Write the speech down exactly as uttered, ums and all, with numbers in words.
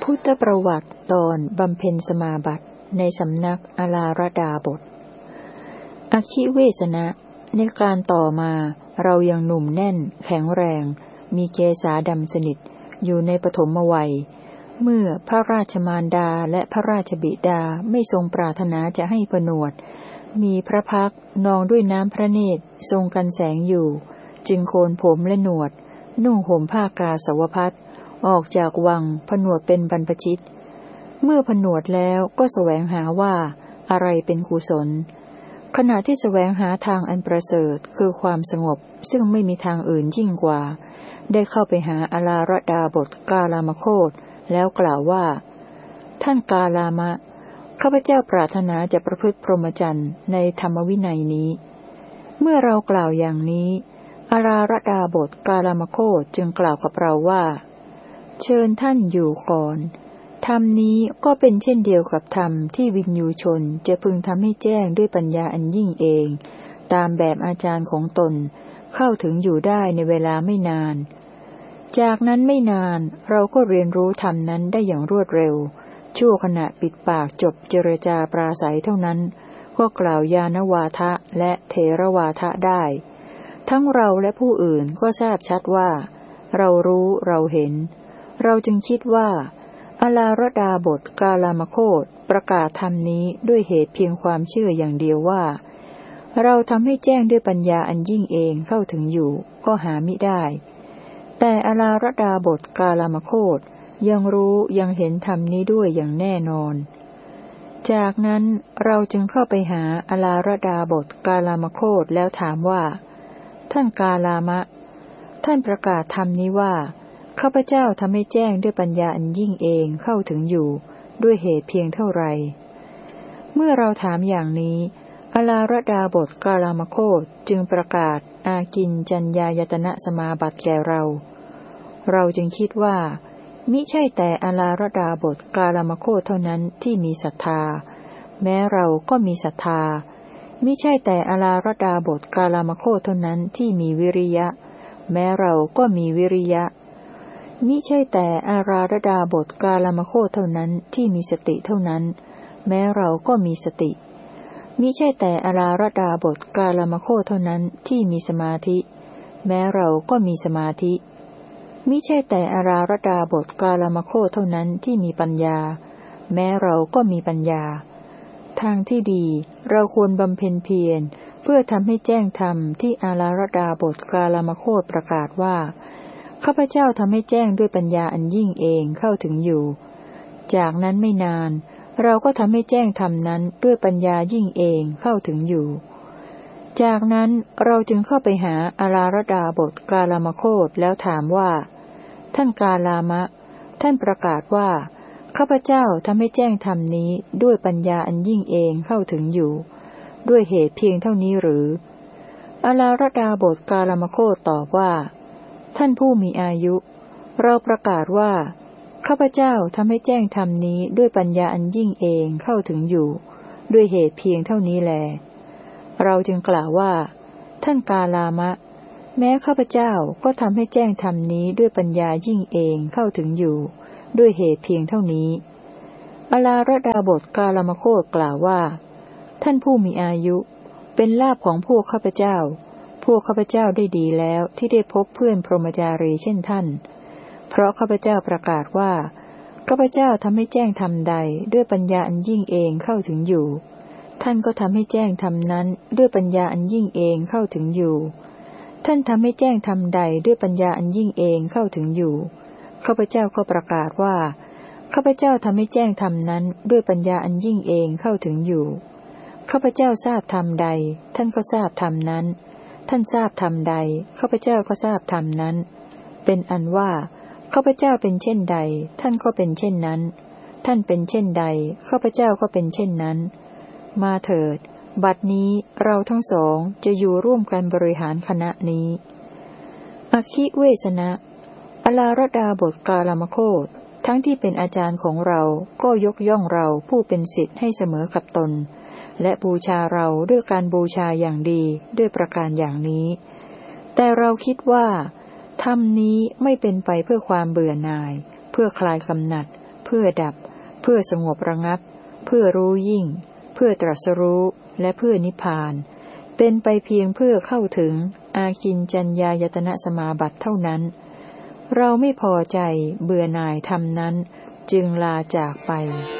พุทธประวัติตอนบำเพ็ญสมาบัติในสำนักอาลารดาบทอคิเวสนะในการต่อมาเรายังหนุ่มแน่นแข็งแรงมีเกศาดำสนิทอยู่ในปฐมวัยเมื่อพระราชมารดาและพระราชบิดาไม่ทรงปรารถนาจะให้ผนวดมีพระพักตร์นองด้วยน้ำพระเนตรทรงกันแสงอยู่จึงโคนผมและหนวดนุ่งห่มผ้ากาสาวพัสออกจากวังผนวดเป็นบรรพชิตเมื่อผนวดแล้วก็แสวงหาว่าอะไรเป็นกุศลขณะที่แสวงหาทางอันประเสริฐคือความสงบซึ่งไม่มีทางอื่นยิ่งกว่าได้เข้าไปหาอาลารดาบทกาลามโคตแล้วกล่าวว่าท่านกาลามะข้าพเจ้าปรารถนาจะประพฤติพรหมจรรย์ในธรรมวินัยนี้เมื่อเรากล่าวอย่างนี้อาลารดาบทกาลามโคตจึงกล่าวกับเราว่าเชิญท่านอยู่ก่อนธรรมนี้ก็เป็นเช่นเดียวกับธรรมที่วินยูชนจะพึงทำให้แจ้งด้วยปัญญาอันยิ่งเองตามแบบอาจารย์ของตนเข้าถึงอยู่ได้ในเวลาไม่นานจากนั้นไม่นานเราก็เรียนรู้ธรรมนั้นได้อย่างรวดเร็วชั่วขณะปิดปากจบเจรจาปราศัยเท่านั้นก็กล่าวยานวาทะและเถรวาทะได้ทั้งเราและผู้อื่นก็ทราบชัดว่าเรารู้เราเห็นเราจึงคิดว่าอาลารดาบทกาลามโคตประกาศธรรมนี้ด้วยเหตุเพียงความเชื่ออย่างเดียวว่าเราทำให้แจ้งด้วยปัญญาอันยิ่งเองเข้าถึงอยู่ก็หามิได้แต่อาลารดาบทกาลามโคตยังรู้ยังเห็นธรรมนี้ด้วยอย่างแน่นอนจากนั้นเราจึงเข้าไปหาอาลารดาบทกาลามโคตแล้วถามว่าท่านกาลามะท่านประกาศธรรมนี้ว่าข้าพเจ้าทำให้แจ้งด้วยปัญญาอันยิ่งเองเข้าถึงอยู่ด้วยเหตุเพียงเท่าไรเมื่อเราถามอย่างนี้อาลารดาบทกาลามโคตจึงประกาศอากินจัญญายตนะสมาบัติแก่เราเราจึงคิดว่ามิใช่แต่อาลารดาบทกาลามโคตเท่านั้นที่มีศรัทธาแม้เราก็มีศรัทธามิใช่แต่อาลารดาบทกาลามโคตเท่านั้นที่มีวิริยะแม้เราก็มีวิริยะมิใช่แต่อารารดาบทกาลามโคตเท่านั้นที่มีสติเท่านั้นแม้เราก็มีสติมิใช่แต่อารารดาบทกาลามโคตเท่านั้นที่มีสมาธิแม้เราก็มีสมาธิมิใช่แต่อารารดาบทกาลามโคตเท่านั้นที่มีปัญญาแม้เราก็มีปัญญาทางที่ดีเราควรบำเพ็ญเพียรเพื่อทำให้แจ้งธรรมที่อารารดาบทกาลามโคตประกาศว่าข้าพเจ้าทำให้แจ้งด้วยปัญญาอันยิ่งเองเข้าถึงอยู่จากนั้นไม่นานเราก็ทำให้แจ้งธรรมนั้นด้วยปัญญายิ่งเองเข้าถึงอยู่จากนั้นเราจึงเข้าไปหาอาลารดาบทกาลามโคตแล้วถามว่าท่านกาลามะท่านประกาศว่าข้าพเจ้าทำให้แจ้งธรรมนี้ด้วยปัญญาอันยิ่งเองเข้าถึงอยู่ด้วยเหตุเพียงเท่านี้หรืออาลารดาบทกาลามโคตตอบว่าท่านผู้มีอายุเราประกาศว่าข้าพเจ้าทำให้แจ้งธรรมนี้ด้วยปัญญาอันยิ่งเองเข้าถึงอยู่ด้วยเหตุเพียงเท่านี้แลเราจึงกล่าวว่าท่านกาลามะแม้ข้าพเจ้าก็ทำให้แจ้งธรรมนี้ด้วยปัญญายิ่งเองเข้าถึงอยู่ด้วยเหตุเพียงเท่านี้อาลารดาบทกาลามโคตกล่าวว่าท่านผู้มีอายุเป็นลาภของพวกข้าพเจ้าพวกข้าพเจ้าได้ดีแล้วที่ได้พบเพื่อนพรหมจารีเช่นท่านเพราะข้าพเจ้าประกาศว่าข้าพเจ้าทำให้แจ้งธรรมใดด้วยปัญญาอันยิ่งเองเข้าถึงอยู่ท่านก็ทำให้แจ้งธรรมนั้นด้วยปัญญาอันยิ่งเองเข้าถึงอยู่ท่านทำให้แจ้งธรรมใดด้วยปัญญาอันยิ่งเองเข้าถึงอยู่ข้าพเจ้าก็ประกาศว่าข้าพเจ้าทำให้แจ้งธรรมนั้นด้วยปัญญาอันยิ่งเองเข้าถึงอยู่ข้าพเจ้าทราบธรรมใดท่านก็ทราบธรรมนั้นท่านทราบธรรมใดข้าพเจ้าก็ทราบธรรมนั้นเป็นอันว่าข้าพเจ้าเป็นเช่นใดท่านก็เป็นเช่นนั้นท่านเป็นเช่นใดข้าพเจ้าก็เป็นเช่นนั้นมาเถิดบัดนี้เราทั้งสองจะอยู่ร่วมกันบริหารคณะนี้อคิเวสนะอาลารดาบทกาลามโคตทั้งที่เป็นอาจารย์ของเราก็ยกย่องเราผู้เป็นศิษย์ให้เสมอกับตนและบูชาเราด้วยการบูชาอย่างดีด้วยประการอย่างนี้แต่เราคิดว่าธรรมนี้ไม่เป็นไปเพื่อความเบื่อหน่ายเพื่อคลายกำหนัดเพื่อดับเพื่อสงบระงับเพื่อรู้ยิ่งเพื่อตรัสรู้และเพื่อนิพพานเป็นไปเพียงเพื่อเข้าถึงอาคินจัญญายตนะสมาบัติเท่านั้นเราไม่พอใจเบื่อหน่ายธรรมนั้นจึงลาจากไป